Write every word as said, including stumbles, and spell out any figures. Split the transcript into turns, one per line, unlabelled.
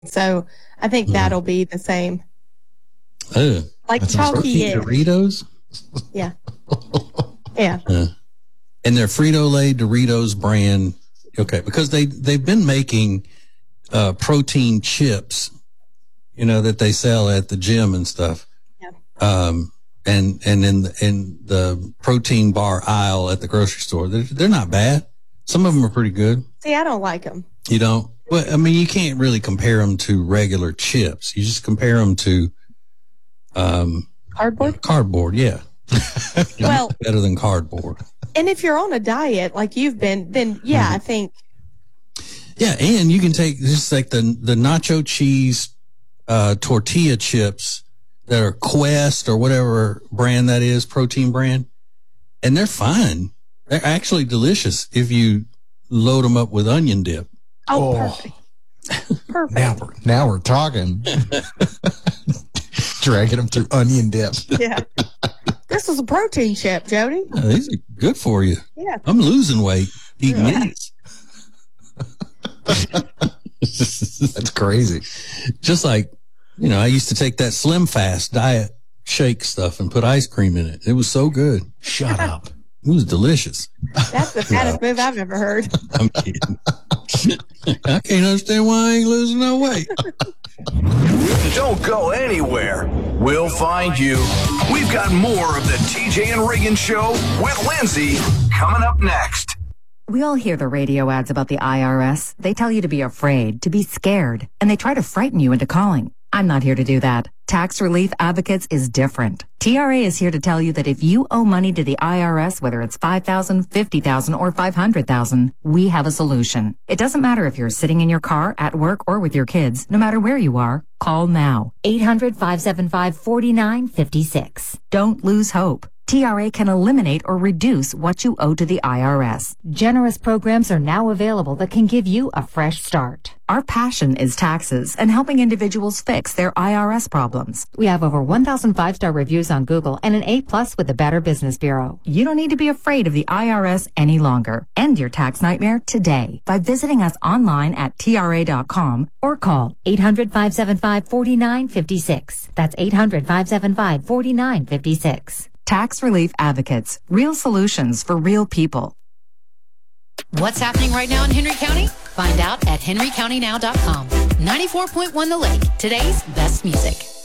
So I think
Mm.
that'll be the same.
Oh,
Like chalky egg.
Doritos?
Yeah. Yeah.
Uh, and their Frito-Lay Doritos brand. Okay. Because they, they've been making, uh, protein chips, you know, that they sell at the gym and stuff.
Yeah.
Um, and, and in the, in the protein bar aisle at the grocery store, they're, they're not bad. Some of them are pretty good.
See, I don't like them.
You don't? Well, I mean, you can't really compare them to regular chips. You just compare them to, um,
Cardboard?
Cardboard. Yeah.
Well,
better than cardboard.
And if you're on a diet like you've been, then yeah,
Mm-hmm.
I think.
Yeah. And you can take just like the, the nacho cheese, uh, tortilla chips that are Quest or whatever brand that is, protein brand. And they're fine. They're actually delicious if you load them up with onion dip.
Oh,
Oh.
perfect. Perfect.
Now we're, now we're talking. Dragging them through onion dip.
Yeah. This is a protein chip, Jody.
Uh, these are good for you.
Yeah.
I'm losing weight eating
Yeah.
these.
That's crazy.
Just like, you know, I used to take that Slim Fast diet shake stuff and put ice cream in it. It was so good.
Shut up.
It was delicious.
That's the fattest move I've ever heard.
I'm kidding. I can't understand why I ain't losing no weight.
Don't go anywhere. We'll find you. We've got more of the T J and Reagan Show with Lindsay coming up next.
We all hear the radio ads about the I R S. They tell you to be afraid, to be scared, and they try to frighten you into calling. I'm not here to do that. Tax Relief Advocates is different. T R A is here to tell you that if you owe money to the I R S, whether it's five thousand dollars, fifty thousand dollars, or five hundred thousand dollars, we have a solution. It doesn't matter if you're sitting in your car, at work, or with your kids. No matter where you are, call now. eight hundred, five seven five, four nine five six. Don't lose hope. T R A can eliminate or reduce what you owe to the I R S. Generous programs are now available that can give you a fresh start. Our passion is taxes and helping individuals fix their I R S problems. We have over one thousand five-star reviews on Google and an A plus with the Better Business Bureau. You don't need to be afraid of the I R S any longer. End your tax nightmare today by visiting us online at T R A dot com or call eight hundred, five seven five, four nine five six. That's eight hundred, five seven five, four nine five six. Tax Relief Advocates. Real solutions for real people.
What's happening right now in Henry County? Find out at henry county now dot com. ninety-four point one The Lake, today's best music.